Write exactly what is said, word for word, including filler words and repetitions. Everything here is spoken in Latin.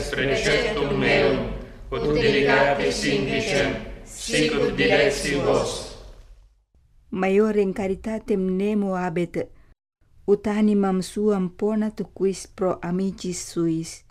ex preceptum meum, ut delegatis indicem, sicut direxi vos. Maiorem caritatem nemo habet, ut animam suam ponat quis pro amicis suis.